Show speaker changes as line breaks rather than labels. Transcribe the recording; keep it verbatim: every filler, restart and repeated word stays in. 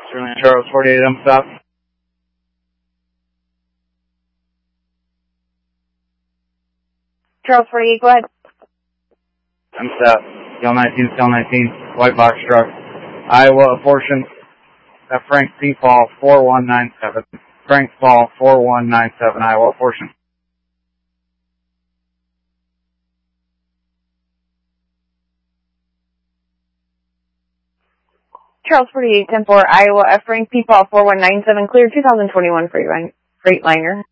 Sterling Charles forty-eight, I'm south.
Charles forty-eight, go ahead.
I'm south. L nineteen, L nineteen, white box truck. Iowa portion. At Frank P. Paul four one nine seven. Frank Paul four one nine seven, Iowa portion.
Charles forty-eight, ten four, Iowa, F. Frank P. Paul four one nine seven, clear two thousand twenty-one Freightliner.